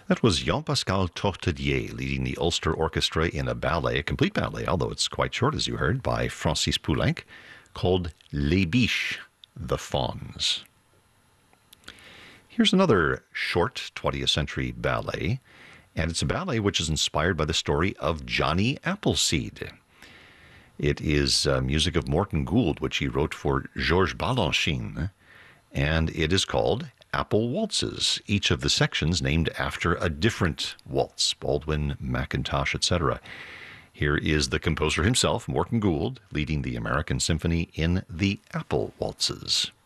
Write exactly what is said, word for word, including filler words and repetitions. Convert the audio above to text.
That was Jean-Pascal Tortelier leading the Ulster Orchestra in a ballet, a complete ballet, although it's quite short, as you heard, by Francis Poulenc, called Les Biches, the Fawns. Here's another short twentieth century ballet, and it's a ballet which is inspired by the story of Johnny Appleseed. It is uh, music of Morton Gould, which he wrote for Georges Balanchine, and it is called Apple Waltzes, each of the sections named after a different waltz, Baldwin, Mackintosh, et cetera. Here is the composer himself, Morton Gould, leading the American Symphony in the Apple Waltzes.